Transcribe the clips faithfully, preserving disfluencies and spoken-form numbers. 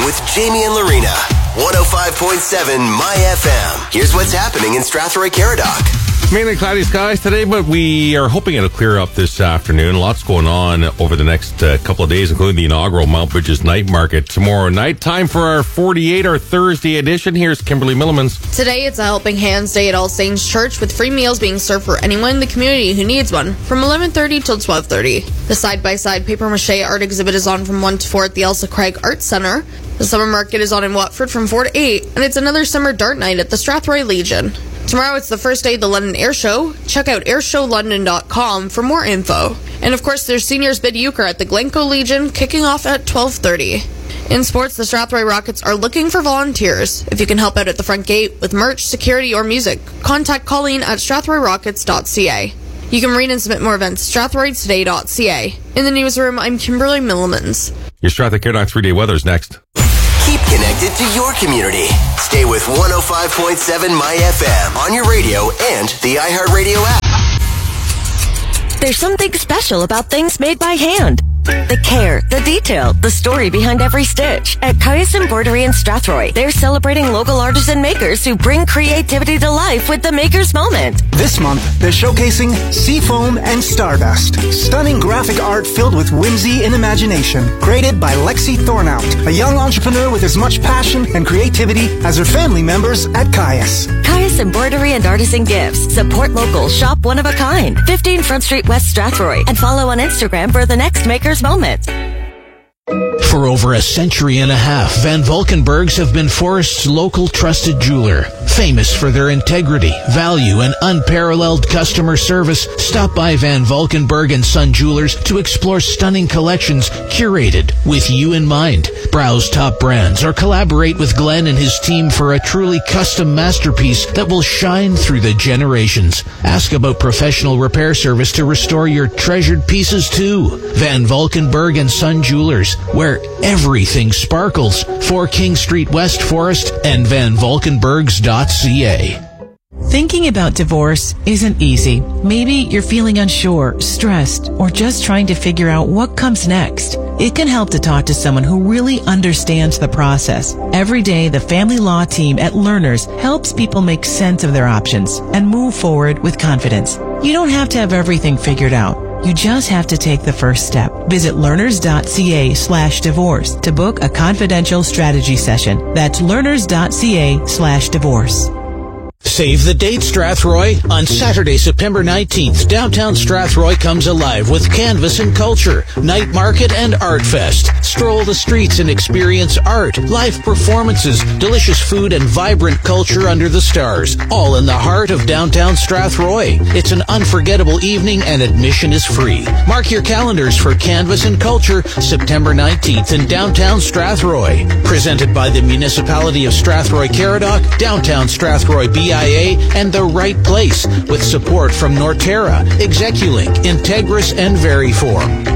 with Jamie and Lorena. one oh five point seven My F M. Here's what's happening in Strathroy-Caradoc. Mainly cloudy skies today, but we are hoping it'll clear up this afternoon. Lots going on over the next uh, couple of days, including the inaugural Mount Bridges Night Market tomorrow night. Time for our forty-eight, our Thursday edition. Here's Kimberly Millimans. Today, it's a Helping Hands Day at All Saints Church, with free meals being served for anyone in the community who needs one, from eleven thirty till twelve thirty. The side-by-side papier-mâché art exhibit is on from one to four at the Elsa Craig Arts Centre. The summer market is on in Watford from four to eight, and it's another summer dart night at the Strathroy Legion. Tomorrow, it's the first day of the London Air Show. Check out air show london dot com for more info. And of course, there's Seniors Bid Euchre at the Glencoe Legion, kicking off at twelve thirty. In sports, the Strathroy Rockets are looking for volunteers. If you can help out at the front gate with merch, security, or music, contact Colleen at strathroy rockets dot c a. You can read and submit more events at strathroy today dot c a. In the newsroom, I'm Kimberly Millimans. Your Strathroy-Caradoc three-day weather is next. Keep connected to your community. Stay with one oh five point seven My F M on your radio and the iHeartRadio app. There's something special about things made by hand. The care, the detail, the story behind every stitch. At Caius Embroidery in Strathroy, they're celebrating local artisan makers who bring creativity to life with the Maker's Moment. This month, they're showcasing Seafoam and Stardust. Stunning graphic art filled with whimsy and imagination. Created by Lexi Thornout, a young entrepreneur with as much passion and creativity as her family members at Caius. Caius Embroidery and Artisan Gifts. Support local, shop one of a kind. fifteen Front Street West, Strathroy. And follow on Instagram for the next Maker's Moment. For over a century and a half, Van Valkenburgs have been Forest's local trusted jeweler. Famous for their integrity, value, and unparalleled customer service, stop by Van Valkenburg and Son Jewelers to explore stunning collections curated with you in mind. Browse top brands or collaborate with Glenn and his team for a truly custom masterpiece that will shine through the generations. Ask about professional repair service to restore your treasured pieces too. Van Valkenburg and Son Jewelers, where everything sparkles. four King Street West, Forest, and van valkenburgs dot c a. Thinking about divorce isn't easy. Maybe you're feeling unsure, stressed, or just trying to figure out what comes next. It can help to talk to someone who really understands the process. Every day, the family law team at Learners helps people make sense of their options and move forward with confidence. You don't have to have everything figured out. You just have to take the first step. Visit learners dot c a slash divorce to book a confidential strategy session. That's learners dot c a slash divorce. Save the date, Strathroy. On Saturday, September nineteenth, downtown Strathroy comes alive with Canvas and Culture, Night Market, and Art Fest. Stroll the streets and experience art, live performances, delicious food, and vibrant culture under the stars, all in the heart of downtown Strathroy. It's an unforgettable evening and admission is free. Mark your calendars for Canvas and Culture, September nineteenth in downtown Strathroy. Presented by the Municipality of Strathroy-Caradoc, Downtown Strathroy B I A, and The Right Place, with support from Norterra, Execulink, Integris, and Veriform.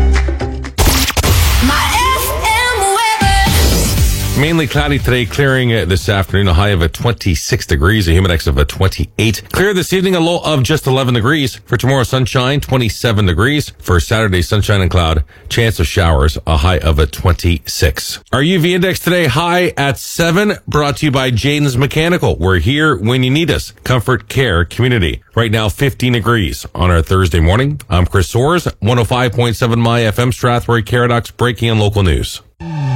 Mainly cloudy today, clearing uh, this afternoon, a high of a twenty-six degrees, a humidex of a twenty-eight. Clear this evening, a low of just eleven degrees. For tomorrow, sunshine, twenty-seven degrees. For Saturday, sunshine and cloud, chance of showers, a high of a twenty-six. Our U V index today, high at seven, brought to you by Jaden's Mechanical. We're here when you need us. Comfort Care Community. Right now, fifteen degrees on our Thursday morning. I'm Chris Soares, one oh five point seven My F M, Strathroy-Caradoc's breaking and local news.